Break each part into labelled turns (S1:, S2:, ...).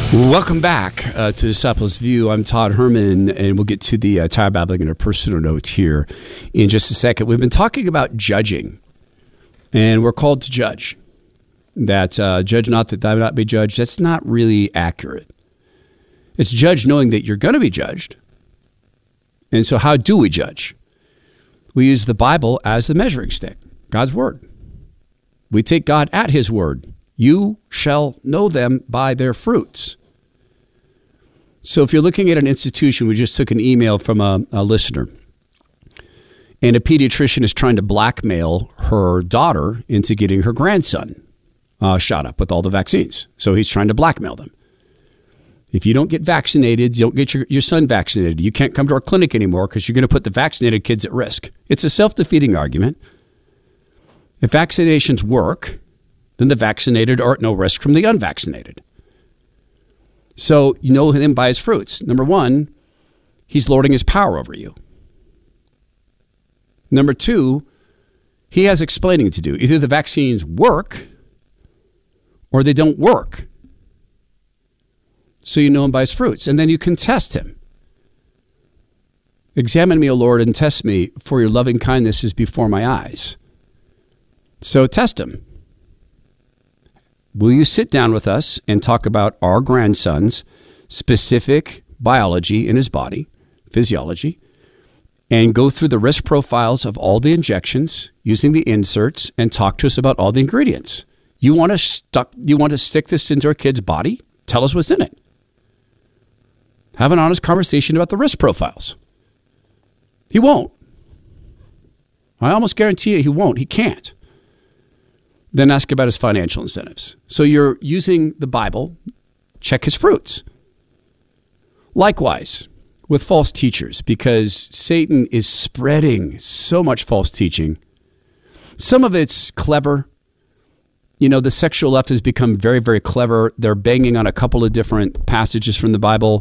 S1: Welcome back to Disciples View. I'm Todd Herman, and we'll get to the Tower Babbling and our personal notes here in just a second. We've been talking about judging, and we're called to judge. That judge not that thou not be judged, that's not really accurate. It's judge knowing that you're going to be judged. And so how do we judge? We use the Bible as the measuring stick, God's word. We take God at his word. You shall know them by their fruits. So if you're looking at an institution, we just took an email from a listener, and a pediatrician is trying to blackmail her daughter into getting her grandson shot up with all the vaccines. So he's trying to blackmail them. If you don't get vaccinated, you don't get your son vaccinated, you can't come to our clinic anymore because you're going to put the vaccinated kids at risk. It's a self-defeating argument. If vaccinations work, then the vaccinated are at no risk from the unvaccinated. So you know him by his fruits. Number one, he's lording his power over you. Number two, he has explaining to do. Either the vaccines work or they don't work. So you know him by his fruits. And then you can test him. Examine me, O Lord, and test me, for your loving kindness is before my eyes. So test him. Will you sit down with us and talk about our grandson's specific biology in his body, physiology, and go through the risk profiles of all the injections using the inserts and talk to us about all the ingredients? You want to stick this into our kid's body? Tell us what's in it. Have an honest conversation about the risk profiles. He won't. I almost guarantee you he won't. He can't. Then ask about his financial incentives. So you're using the Bible, check his fruits. Likewise, with false teachers, because Satan is spreading so much false teaching. Some of it's clever. You know, the sexual left has become very, very clever. They're banging on a couple of different passages from the Bible.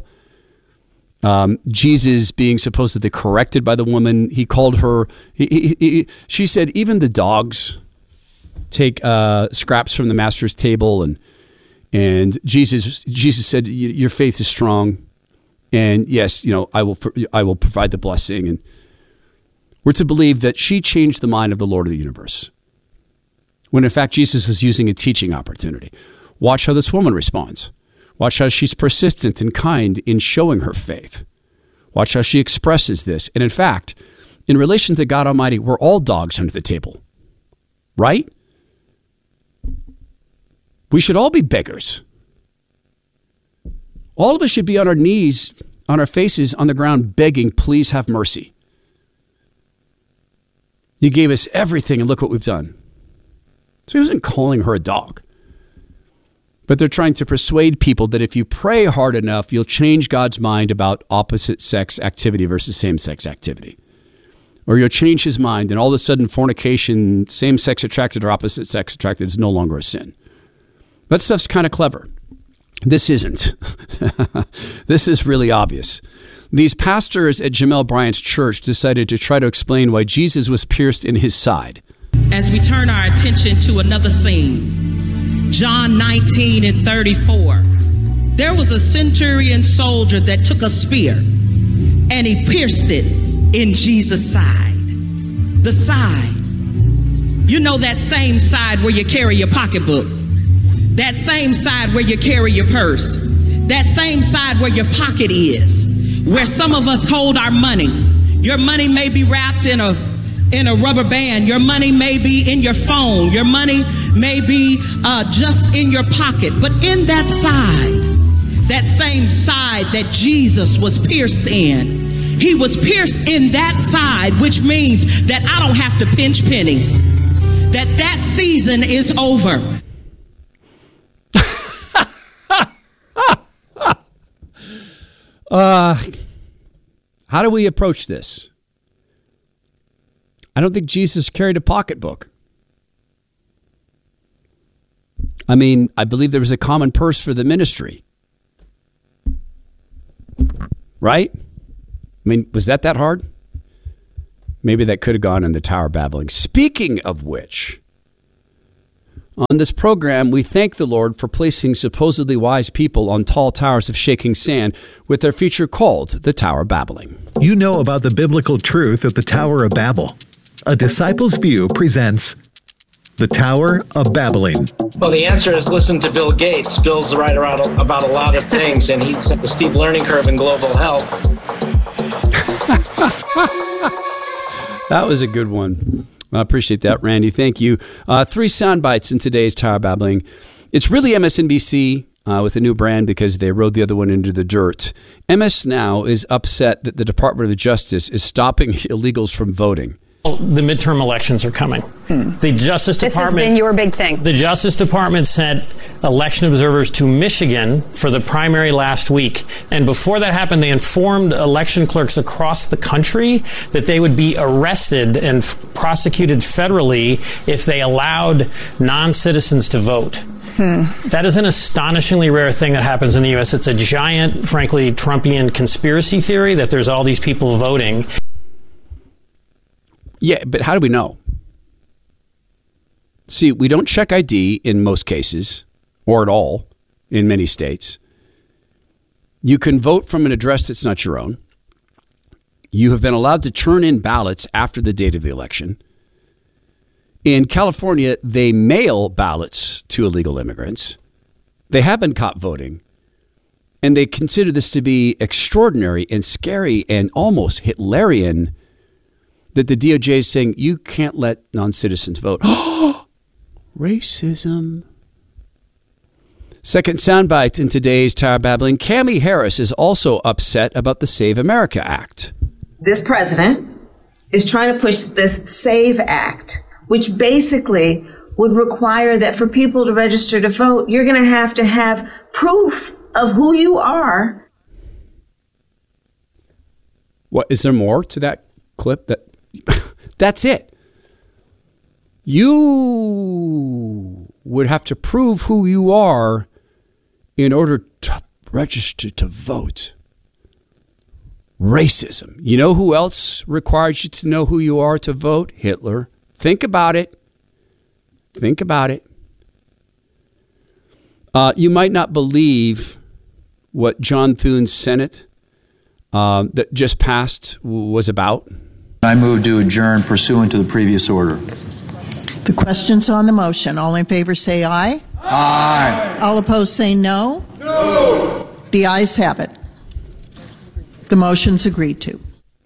S1: Jesus being supposedly corrected by the woman, he called her, she said, even the dogs take scraps from the master's table, and Jesus said, your faith is strong, and yes, you know, I will provide the blessing. And we're to believe that she changed the mind of the Lord of the universe, when in fact Jesus was using a teaching opportunity. Watch how this woman responds. Watch how she's persistent and kind in showing her faith. Watch how she expresses this. And in fact, in relation to God Almighty, we're all dogs under the table, right? We should all be beggars. All of us should be on our knees, on our faces, on the ground, begging, please have mercy. You gave us everything, and look what we've done. So he wasn't calling her a dog. But they're trying to persuade people that if you pray hard enough, you'll change God's mind about opposite sex activity versus same-sex activity. Or you'll change his mind, and all of a sudden fornication, same-sex attracted or opposite sex attracted, is no longer a sin. That stuff's kind of clever. This isn't. This is really obvious. These pastors at Jamel Bryant's church decided to try to explain why Jesus was pierced in his side.
S2: As we turn our attention to another scene, John 19 and 34, there was a centurion soldier that took a spear and he pierced it in Jesus' side. The side. You know, that same side where you carry your pocketbook. That same side where you carry your purse. That same side where your pocket is. Where some of us hold our money. Your money may be wrapped in a rubber band. Your money may be in your phone. Your money may be just in your pocket. But in that side, that same side that Jesus was pierced in, he was pierced in that side, which means that I don't have to pinch pennies. That season is over.
S1: How do we approach this? I don't think Jesus carried a pocketbook. I mean, I believe there was a common purse for the ministry. Right? I mean, was that hard? Maybe that could have gone in the Tower Babbling. Speaking of which, On this program, we thank the Lord for placing supposedly wise people on tall towers of shaking sand with their feature called the Tower of Babbling.
S3: You know about the biblical truth of the Tower of Babel. A Disciple's View presents the Tower of Babbling.
S4: Well, the answer is listen to Bill Gates. Bill's right about a lot of things, and he's the steep learning curve in global health.
S1: That was a good one. I appreciate that, Randy. Thank you. 3 sound bites in today's Tower Babbling. It's really MSNBC with a new brand because they rode the other one into the dirt. MS Now is upset that the Department of Justice is stopping illegals from voting.
S5: The midterm elections are coming. The Justice Department... This has
S6: been your big thing.
S5: The Justice Department sent election observers to Michigan for the primary last week. And before that happened, they informed election clerks across the country that they would be arrested and prosecuted federally if they allowed non-citizens to vote. That is an astonishingly rare thing that happens in the U.S. It's a giant, frankly, Trumpian conspiracy theory that there's all these people voting.
S1: Yeah, but how do we know? See, we don't check ID in most cases, or at all, in many states. You can vote from an address that's not your own. You have been allowed to turn in ballots after the date of the election. In California, they mail ballots to illegal immigrants. They have been caught voting. And they consider this to be extraordinary and scary and almost Hitlerian that the DOJ is saying you can't let non-citizens vote. Racism. Second soundbite in today's Tower Babbling. Cammie Harris is also upset about the Save America Act.
S7: This president is trying to push this SAVE Act, which basically would require that for people to register to vote, you're going to have proof of who you are.
S1: What, is there more to that clip? That's it. You would have to prove who you are in order to register to vote. Racism. You know who else requires you to know who you are to vote? Hitler. Think about it. Think about it. You might not believe what John Thune's Senate that just passed was about.
S8: I move to adjourn pursuant to the previous order.
S9: The question's on the motion. All in favor say aye.
S8: Aye.
S9: All opposed say no.
S8: No.
S9: The ayes have it. The motion's agreed to.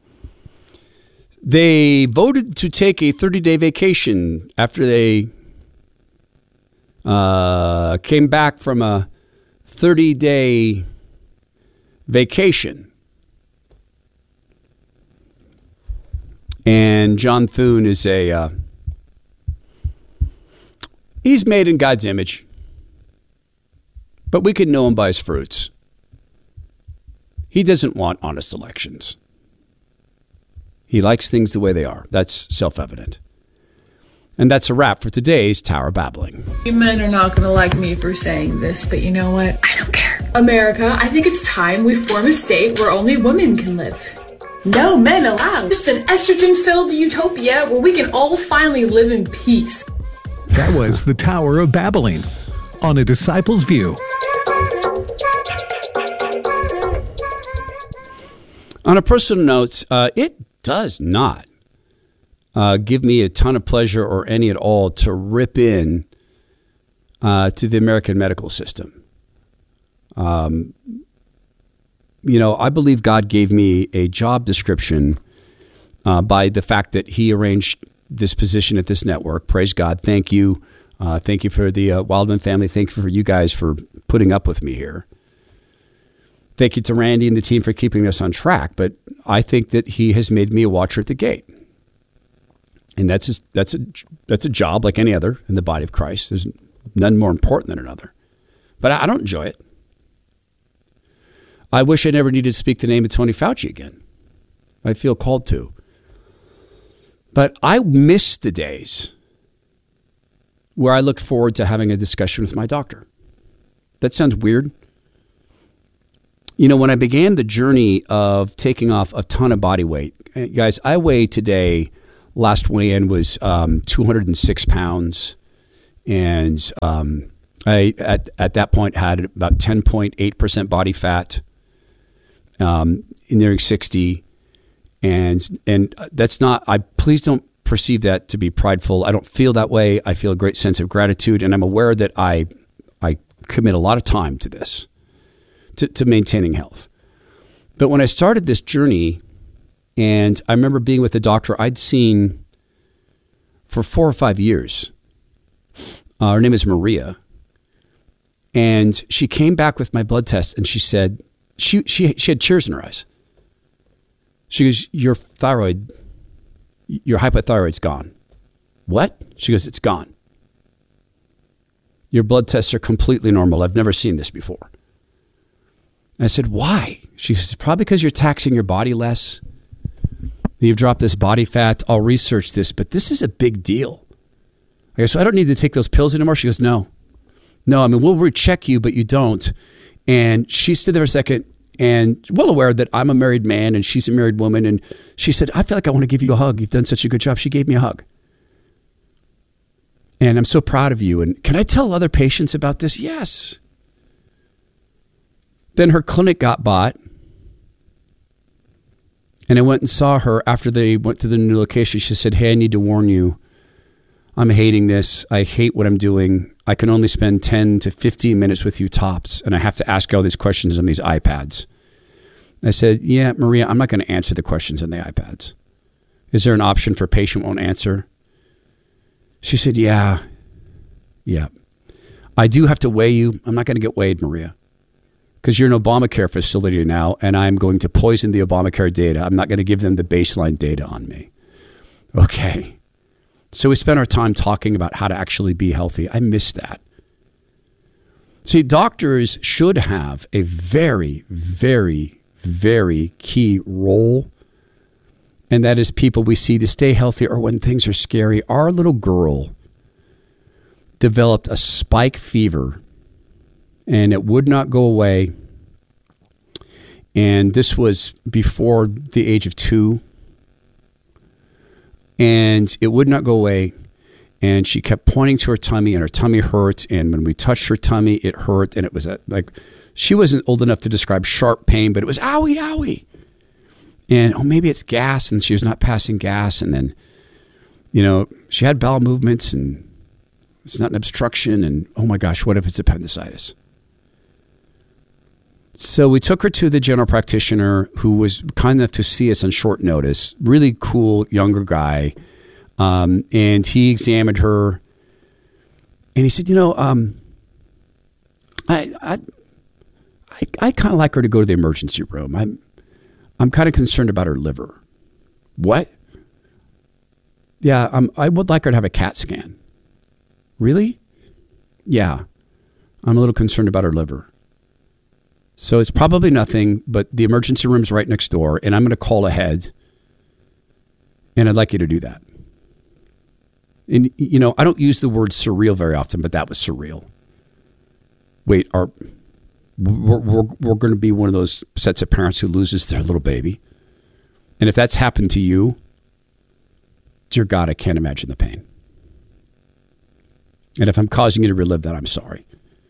S1: They voted to take a 30-day vacation after they came back from a 30-day vacation. And John Thune is he's made in God's image. But we can know him by his fruits. He doesn't want honest elections. He likes things the way they are. That's self-evident. And that's a wrap for today's Tower Babbling.
S10: You men are not going to like me for saying this, but you know what? I don't care. America, I think it's time we form a state where only women can live. No men allowed. Just an estrogen-filled utopia where we can all finally live in peace.
S3: That was the Tower of Babbling on A Disciple's View.
S1: On a personal note, it does not give me a ton of pleasure or any at all to rip in to the American medical system. I believe God gave me a job description by the fact that he arranged this position at this network. Praise God. Thank you. Thank you for the Wildman family. Thank you for you guys for putting up with me here. Thank you to Randy and the team for keeping us on track. But I think that he has made me a watcher at the gate. And that's a job like any other in the body of Christ. There's none more important than another. But I don't enjoy it. I wish I never needed to speak the name of Tony Fauci again. I feel called to. But I miss the days where I looked forward to having a discussion with my doctor. That sounds weird. When I began the journey of taking off a ton of body weight, guys, I weigh today, last weigh-in was 206 pounds. And I, at that point, had about 10.8% body fat, nearing 60. And that's not, please don't perceive that to be prideful. I don't feel that way. I feel a great sense of gratitude. And I'm aware that I commit a lot of time to this, to maintaining health. But when I started this journey, and I remember being with a doctor I'd seen for 4 or 5 years. Her name is Maria. And she came back with my blood test, and she said, she had tears in her eyes. She goes, your hypothyroid's gone. What? She goes, it's gone. Your blood tests are completely normal. I've never seen this before. And I said, why? She says, probably because you're taxing your body less. You've dropped this body fat. I'll research this, but this is a big deal. I go, so I don't need to take those pills anymore? She goes, no. No, I mean, we'll recheck you, but you don't. And she stood there a second and well aware that I'm a married man and she's a married woman. And she said, I feel like I want to give you a hug. You've done such a good job. She gave me a hug. And I'm so proud of you. And can I tell other patients about this? Yes. Then her clinic got bought. And I went and saw her after they went to the new location. She said, hey, I need to warn you. I'm hating this. I hate what I'm doing. I can only spend 10 to 15 minutes with you tops. And I have to ask you all these questions on these iPads. I said, yeah, Maria, I'm not going to answer the questions on the iPads. Is there an option for patient won't answer? She said, yeah. I do have to weigh you. I'm not going to get weighed, Maria. Because you're an Obamacare facility now, and I'm going to poison the Obamacare data. I'm not going to give them the baseline data on me. Okay. So we spent our time talking about how to actually be healthy. I missed that. See, doctors should have a very, very, very key role, and that is people we see to stay healthy or when things are scary. Our little girl developed a spike fever, and it would not go away. And this was before the age of 2. And it would not go away. And she kept pointing to her tummy, and her tummy hurt. And when we touched her tummy, it hurt. And it was like, she wasn't old enough to describe sharp pain, but it was owie, owie. And maybe it's gas, and she was not passing gas. And then, she had bowel movements, and it's not an obstruction. And oh my gosh, what if it's appendicitis? So we took her to the general practitioner who was kind enough to see us on short notice. Really cool, younger guy. And he examined her. And he said, I kind of like her to go to the emergency room. I'm kind of concerned about her liver. What? Yeah, I would like her to have a CAT scan. Really? Yeah. I'm a little concerned about her liver. So it's probably nothing, but the emergency room's right next door, and I'm going to call ahead, and I'd like you to do that. And, I don't use the word surreal very often, but that was surreal. Wait, we're going to be one of those sets of parents who loses their little baby. And if that's happened to you, dear God, I can't imagine the pain. And if I'm causing you to relive that, I'm sorry.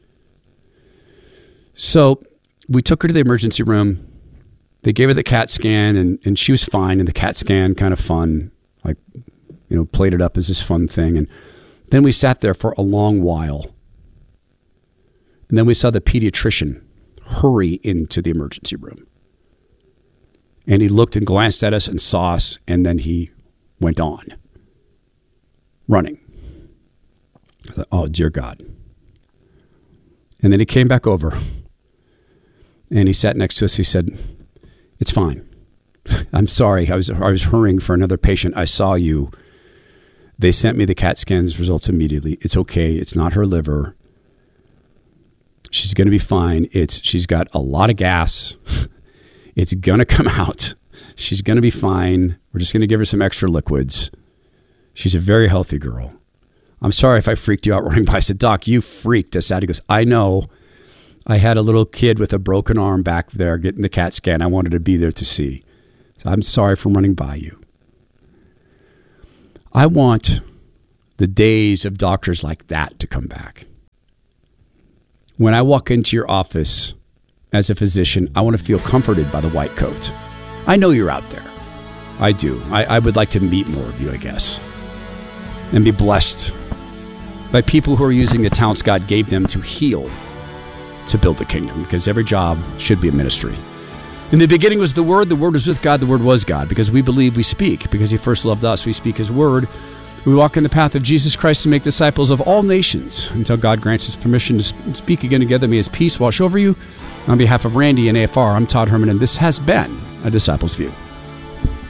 S1: So we took her to the emergency room. They gave her the CAT scan, and she was fine. And the CAT scan, kind of fun, played it up as this fun thing. And then we sat there for a long while. And then we saw the pediatrician hurry into the emergency room. And he looked and glanced at us and saw us, and then he went on, running. I thought, oh, dear God. And then he came back over. And he sat next to us. He said, it's fine. I'm sorry. I was hurrying for another patient. I saw you. They sent me the CAT scans results immediately. It's okay. It's not her liver. She's going to be fine. She's got a lot of gas. It's going to come out. She's going to be fine. We're just going to give her some extra liquids. She's a very healthy girl. I'm sorry if I freaked you out running by. I said, Doc, you freaked us out. He goes, I know. I had a little kid with a broken arm back there getting the CAT scan. I wanted to be there to see. So I'm sorry for running by you. I want the days of doctors like that to come back. When I walk into your office as a physician, I want to feel comforted by the white coat. I know you're out there. I do. I would like to meet more of you, I guess, and be blessed by people who are using the talents God gave them to heal, to build the kingdom, because every job should be a ministry. In the beginning was the Word was with God, the Word was God. Because we believe, we speak. Because he first loved us, we speak his word. We walk in the path of Jesus Christ to make disciples of all nations until God grants us permission to speak again together. May his peace wash over you. On behalf of Randy and AFR, I'm Todd Herman, and this has been A Disciple's View.